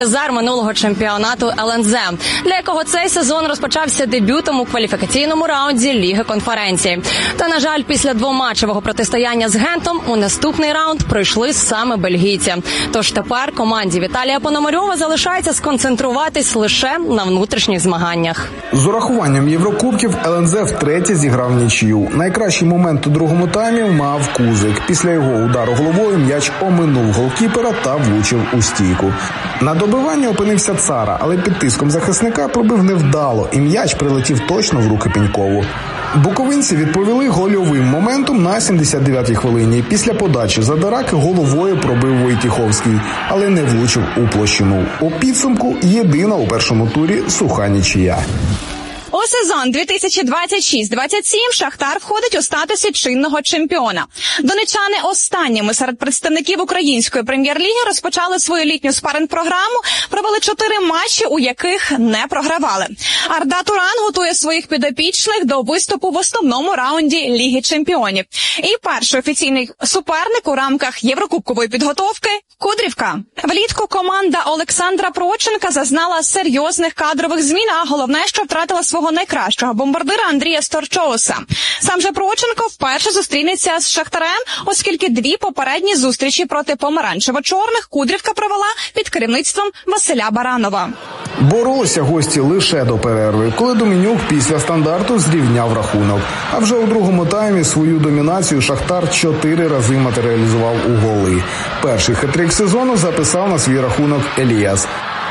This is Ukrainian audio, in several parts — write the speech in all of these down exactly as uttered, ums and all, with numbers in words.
Призер минулого чемпіонату ел ен зет, для якого цей сезон розпочався дебютом у кваліфікаційному раунді Ліги конференцій. Та, на жаль, після двоматчевого протистояння з Гентом у наступний раунд пройшли саме бельгійці. Тож тепер команді Віталія Пономарьова залишається сконцентруватись лише на внутрішніх змаганнях. З урахуванням Єврокубків ел ен зет втретє зіграв нічию. Найкращий момент у другому таймі мав Кузик. Після його удару головою м'яч оминув голкіпера та влучив у стійку. На добиванні опинився Цара, але під тиском захисника пробив невдало, і м'яч прилетів точно в руки Пенькову. Буковинці відповіли гольовим моментом на сімдесят дев'ятій хвилині. Після подачі Задараки головою пробив Войтіховський, але не влучив у площину. У підсумку єдина у першому турі суха нічия. У сезон дві тисячі двадцять шість двадцять сім Шахтар входить у статусі чинного чемпіона. Донечани останніми серед представників української прем'єр-ліги розпочали свою літню спаринг-програму, провели чотири матчі, у яких не програвали. Арда Туран готує своїх підопічних до виступу в основному раунді Ліги чемпіонів. І перший офіційний суперник у рамках єврокубкової підготовки – Кудрівка. Влітку команда Олександра Проченка зазнала серйозних кадрових змін, а головне, що втратила свого найкращого бомбардира Андрія Сторчоуса. Сам же Проченко вперше зустрінеться з Шахтарем, оскільки дві попередні зустрічі проти помаранчево-чорних Кудрівка провела під керівництвом Василя Баранова. Боролися гості лише до перерви, коли Домінюк після стандарту зрівняв рахунок. А вже у другому таймі свою домінацію Шахтар чотири рази матеріалізував у голи. Перший хет-трик сезону записав на свій рахунок Еліас.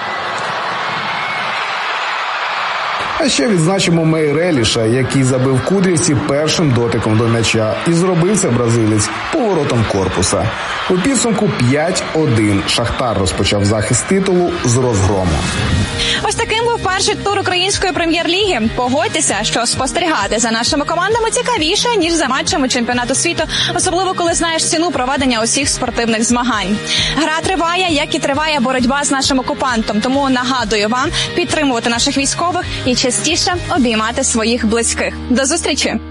А ще відзначимо Мейреліша, який забив Кудрівці першим дотиком до м'яча. І зробив це бразилець поворотом корпуса. У підсумку п'ять один. Шахтар розпочав захист титулу з розгрому. Ось таким був перший тур української прем'єр-ліги. Погодьтеся, що спостерігати за нашими командами цікавіше, ніж за матчами чемпіонату світу, особливо коли знаєш ціну проведення усіх спортивних змагань. Гра триває, як і триває боротьба з нашим окупантом. Тому нагадую вам підтримувати наших військових і частіше обіймати своїх близьких. До зустрічі!